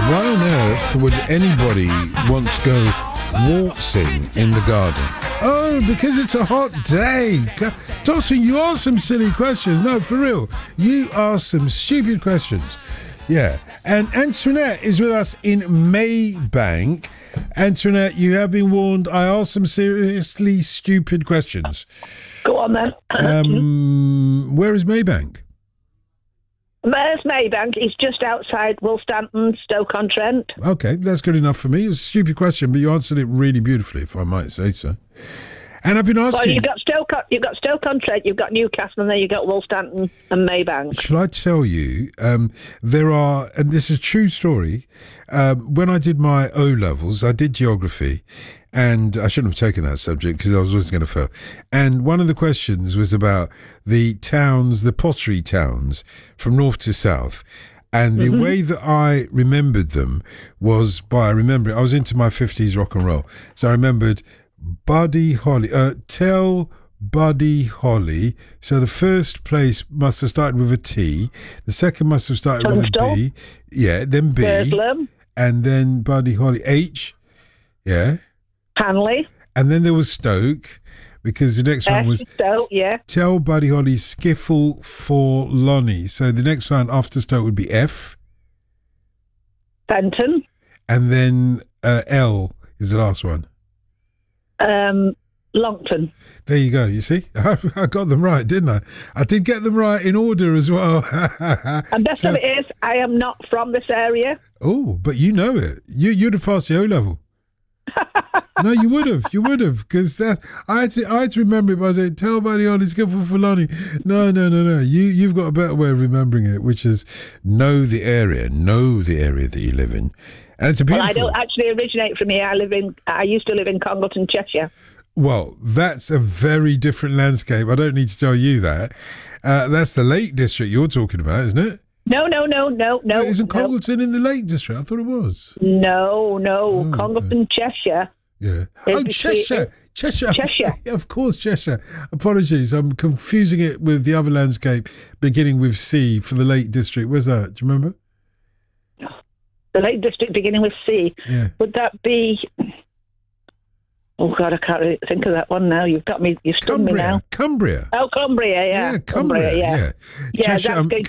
Why on earth would anybody want to go waltzing in the garden? Oh, because it's a hot day. Dawson, you ask some silly questions. No, for real. You ask some stupid questions. Yeah. And Antoinette is with us in Maybank. Antoinette, you have been warned. I asked some seriously stupid questions. Go on then. Where is Maybank? Where's Maybank? It's just outside Woolstanton, Stoke-on-Trent. Okay, that's good enough for me. It was a stupid question, but you answered it really beautifully, if I might say so. And I've been asking... Well, you've got Stoke-on-Trent, you've got Newcastle, and then you've got Woolstanton and Maybank. Shall I tell you, there are, and this is a true story, when I did my O-levels, I did geography, and I shouldn't have taken that subject because I was always going to fail. And one of the questions was about the towns, the pottery towns from north to south. And the way that I remembered them was by remembering, I was into my 50s rock and roll. So I remembered Buddy Holly, tell Buddy Holly. So the first place must have started with a T. The second must have started with a B. Yeah, then B. Burslem. And then Buddy Holly. H. Yeah. Hanley. And then there was Stoke, because the next one was Stoke, yeah. Tell Buddy Holly skiffle for Lonnie. So the next one after Stoke would be F. Fenton. And then L is the last one. Longton. There you go. You see, I got them right, didn't I? I did get them right in order as well. And best of it is, I am not from this area. Oh, but you know it. You'd have passed the O level. No, you would have, because I had to remember it by saying, tell Buddy Holly skillful for Lonnie. No. You've got a better way of remembering it, which is know the area that you live in. And it's a beautiful... Well, I don't actually originate from here. I used to live in Congleton, Cheshire. Well, that's a very different landscape. I don't need to tell you that. That's the Lake District you're talking about, isn't it? No. Isn't Congleton in the Lake District? I thought it was. No. Congleton, Cheshire. Yeah. Oh, Cheshire. Of course, Cheshire. Apologies, I'm confusing it with the other landscape beginning with C for the Lake District. Where's that? Do you remember? The Lake District beginning with C. Yeah. Would that be... Oh, God, I can't really think of that one now. You've got me, you've stunned me now. Cumbria. Oh, Cumbria, yeah. Yeah, Cumbria, yeah. Yeah, Cheshire, that's going